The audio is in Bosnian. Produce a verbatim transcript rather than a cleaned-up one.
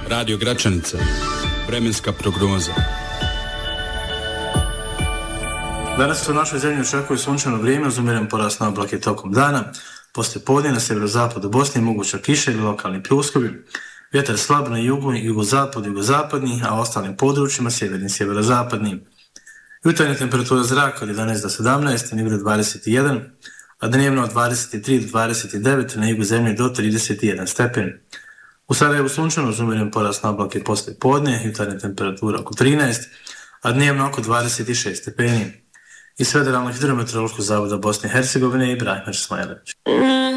Radio Gračanica. Vremenska prognoza. Danas se u našoj zemlji očekuje sunčano vrijeme uz umjeren porast na oblake tokom dana. Poslije podne na sjeverozapadu Bosne moguća kiša ili lokalni pljuskovi. Vjetar slab na jugu, jugozapad, jugozapadni, a ostalim područjima sjeverni, sjeverozapadni. Jutarnja temperatura zraka od jedanaest do sedamnaest, na jugu dvadeset jedan, a dnevno od dvadeset tri do dvadeset devet, na jugu zemlje do trideset jedan stepen. U Sarajevu sunčano uz umjeren porast na oblake poslije podne, jutarnja temperatura oko trinaest, a dnevno oko dvadeset šest stepeni. Iz Federalnog hidrometeorološkog zavoda Bosne i Hercegovine Ibrahim Smajlević.